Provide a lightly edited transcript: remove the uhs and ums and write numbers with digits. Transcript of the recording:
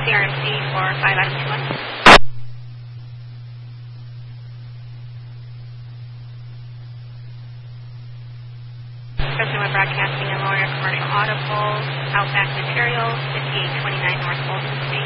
CRMC for 5 Adam 21. Broadcasting in Lower Commercial Auto Poles, Outback Materials, 5829 North Golden State.